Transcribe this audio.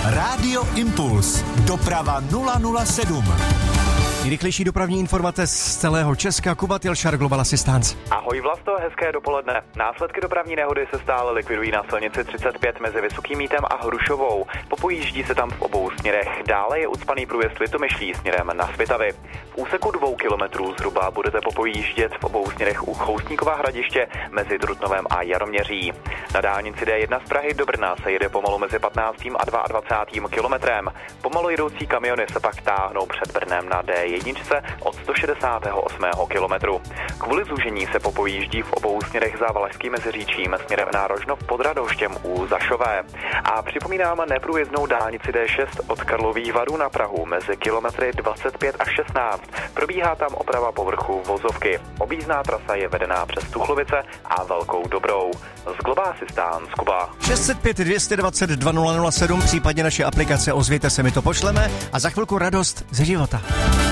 Rádio Impuls. Doprava 007. Nejrychlejší dopravní informace z celého Česka. Kuba Tilšar, Global Assistance. Ahoj Vlasto, hezké dopoledne. Následky dopravní nehody se stále likvidují na silnici 35 mezi Vysokým Mýtem a Hrušovou. Popojíždí se tam v obou směrech. Dále je ucpaný průjezd Litomyšlí směrem na Svitavy. V úseku 2 kilometrů zhruba budete popojíždět v obou směrech u Choustníkova Hradiště mezi Trutnovem a Jaroměří. Na dálnici D1 z Prahy do Brna se jede pomalu mezi 15. a 22. kilometrem. Pomalu jedoucí kamiony se pak táhnou před Brnem na D1 od 168. kilometru. Kvůli zúžení se popojíždí v obou směrech za Valašským Meziříčím směrem na Rožnov pod Radhoštěm u Zašové. A připomínám neprůjezdnou dálnici D6 od Karlových Varů na Prahu mezi kilometry 25 a 16. Probíhá tam oprava povrchu vozovky. Objízdná trasa je vedená přes Tuchlovice a Velkou Dobrou. Z Global Assistance, Kuba. 605 220 2007, případně naše aplikace Ozvěte se, my to pošleme a za chvilku radost ze života.